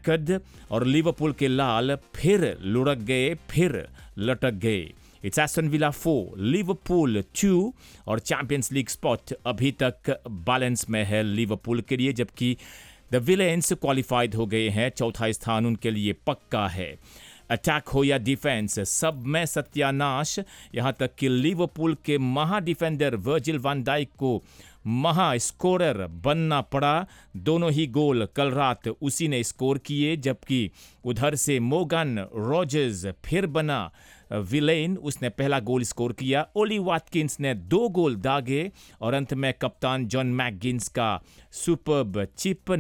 रैकर्ड और लिवरपूल के लाल फिर लुढ़क गए, फिर लटक गए। इट्स एस्टन विला 4, लिवरपूल 2 और चैंपियंस लीग स्पॉट अभी तक बैलेंस में है लिवरपूल के लिए, जबकि द विलेन्स क्वालिफाइड हो गए हैं। चौथा स्थान उनके लिए पक्का है। अटैक हो या डिफेंस, सब में सत्यानाश, यहाँ तक कि लिवरपूल के महा डिफेंडर वर्जिल वैन डाइक को महा स्कोरर बनना पड़ा। दोनों ही गोल कल रात उसी ने स्कोर किए, जबकि उधर से मोगन रॉजर्स फिर बना विलेन, उसने पहला गोल स्कोर किया। ओली वाटकिंस ने 2 गोल दागे और अंत में कप्तान जॉन मैकगिन्स का सुपर्ब चिप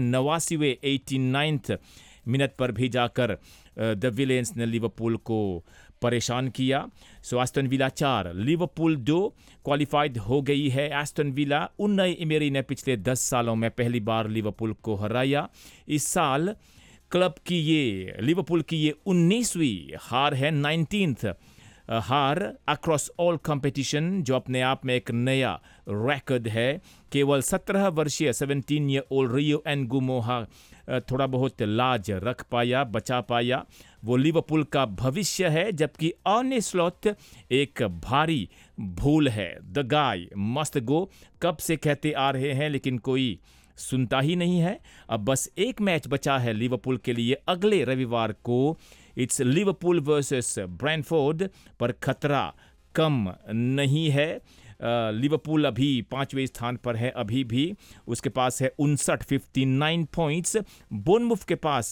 89वें मिनट पर भी जाकर द विलेन्स ने लिवरपूल को परेशान किया। सो एस्टन विला 4, लिवरपूल 2 क्वालिफाइड हो गई है। एस्टन विला उन्नई इमेरी ने पिछले 10 सालों में पहली बार लिवरपूल को हराया। इस साल क्लब की ये लिवरपूल की ये 19वीं हार है, 19th हार अक्रॉस ऑल कंपटीशन, जो अपने आप में एक नया रिकॉर्ड है। केवल 17 वर्षीय 17 ईयर ओल्ड रियो एनगुमोहा थोड़ा बहुत लाज रख पाया, बचा पाया। वो लिवरपूल का भविष्य है, जबकि आर्ने स्लॉट एक भारी भूल है। द गाय मस्ट गो कब से कहते आ रहे हैं, लेकिन कोई सुनता ही नहीं है। अब बस एक मैच बचा है लिवरपूल के लिए, अगले रविवार को इट्स लिवरपूल वर्सेस ब्रेंटफोर्ड, पर खतरा कम नहीं है। लिवरपूल अभी 5वें स्थान पर है, अभी भी उसके पास है 59 पॉइंट्स। बोर्नमूथ के पास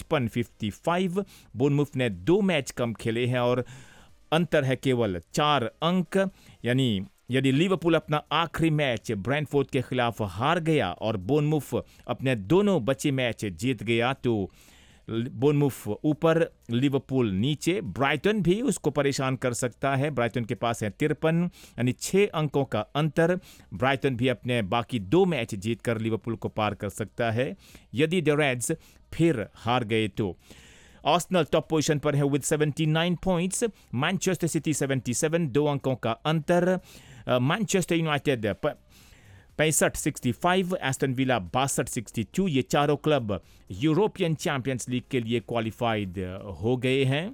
55 बोर्नमूथ ने 2 मैच कम खेले हैं और अंतर है केवल 4 अंक। यानी यदि लिवरपूल अपना आखिरी मैच ब्रेंटफोर्ड के खिलाफ हार गया और बोर्नमूथ अपने दोनों बचे मैच जीत गया, तो बोर्नमूथ ऊपर, लिवरपूल नीचे। ब्राइटन भी उसको परेशान कर सकता है। ब्राइटन के पास है 53, यानी 6 अंकों का अंतर। ब्राइटन भी अपने बाकी 2 मैच जीतकर लिवरपूल को पार कर सकता है यदि द रेड्स फिर हार गए तो। आर्सेनल टॉप पोजीशन पर है विद 79 पॉइंट्स, मैनचेस्टर सिटी 77, 2 अंकों का अंतर। Manchester United 65-65, Aston villa 62-62। ये चारों क्लब यूरोपियन चैंपियंस लीग के लिए क्वालिफाइड हो गए हैं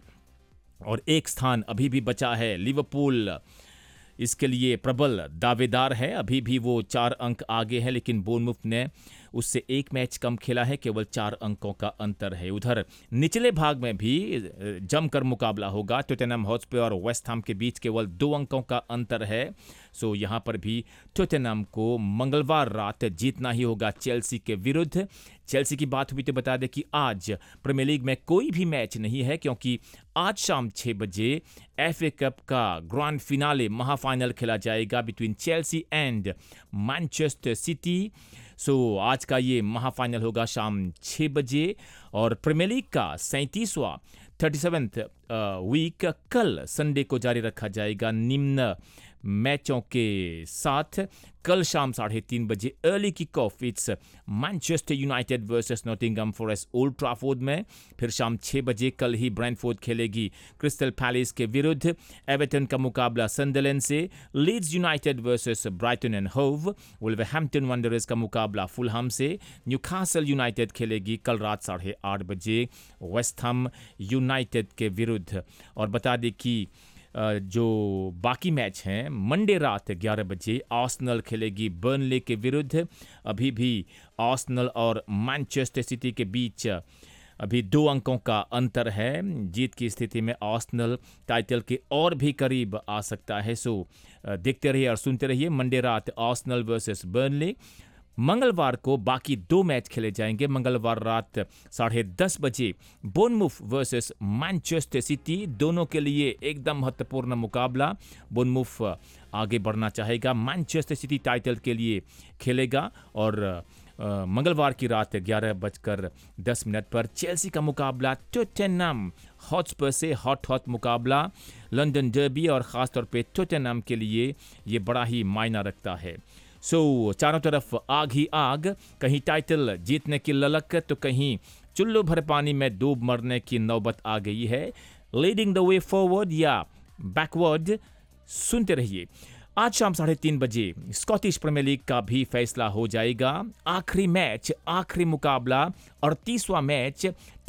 और एक स्थान अभी भी बचा है। लिवरपूल इसके लिए प्रबल दावेदार है, अभी भी वो 4 अंक आगे है, लेकिन बोर्नमूथ ने उससे 1 मैच कम खेला है, केवल 4 अंकों का अंतर है। उधर निचले भाग में भी जमकर मुकाबला होगा। टॉटनहम हॉटस्पर और वेस्ट हैम के बीच केवल 2 अंकों का अंतर है। सो यहाँ पर भी टॉटनहम को मंगलवार रात जीतना ही होगा चेल्सी के विरुद्ध। चेल्सी की बात हुई तो बता दें कि आज प्रीमियर लीग में कोई भी मैच नहीं है, क्योंकि आज शाम 6 बजे एफए कप का ग्रैंड फिनाले महाफाइनल खेला जाएगा between Chelsea and Manchester city. सो आज का ये महाफाइनल होगा शाम 6 बजे और प्रीमियर लीग का 37वां 37th वीक कल संडे को जारी रखा जाएगा निम्न मैचों के साथ। कल शाम 3:30 बजे early kick of its Manchester United versus Nottingham forest old Trafford में। फिर शाम 6 बजे कल ही ब्रेंटफोर्ड खेलेगी क्रिस्टल पैलेस के विरुद्ध। एवर्टन का मुकाबला सनडरलैंड से। Leeds United versus Brighton and होव। वुल्वरहैम्पटन वंडरर्स का मुकाबला फुलहम से। न्यूकासल यूनाइटेड खेलेगी कल रात 8:30 बजे वेस्ट हैम यूनाइटेड के विरुद्ध। और बता दें कि जो बाकी मैच हैं, मंडे रात 11 बजे आर्सेनल खेलेगी बर्नले के विरुद्ध। अभी भी आर्सेनल और मैनचेस्टर सिटी के बीच अभी 2 अंकों का अंतर है। जीत की स्थिति में आर्सेनल टाइटल के और भी करीब आ सकता है। सो देखते रहिए और सुनते रहिए। मंडे रात आर्सेनल वर्सेस बर्नले। मंगलवार को बाकी 2 मैच खेले जाएंगे। मंगलवार रात 10:30 बजे बोर्नमूथ वर्सेस मैनचेस्टर सिटी। दोनों के लिए एकदम महत्वपूर्ण मुकाबला। बोर्नमूथ आगे बढ़ना चाहेगा, मैनचेस्टर सिटी टाइटल के लिए खेलेगा। और मंगलवार की रात 11:10 पर चेल्सी का मुकाबला टॉटनहम हॉटस्पर से। हॉट मुकाबला, लंदन डर्बी, और ख़ासतौर पे टॉटनहम के लिए ये बड़ा ही मायना रखता है। सो चारों तरफ आग ही आग, कहीं टाइटल जीतने की ललक तो कहीं चुल्लू भर पानी में डूब मरने की नौबत आ गई है। लीडिंग द वे फॉरवर्ड या बैकवर्ड, सुनते रहिए। आज शाम 3:30 बजे स्कॉटिश प्रीमियर लीग का भी फैसला हो जाएगा। आखिरी मैच, आखिरी मुकाबला, 38वां मैच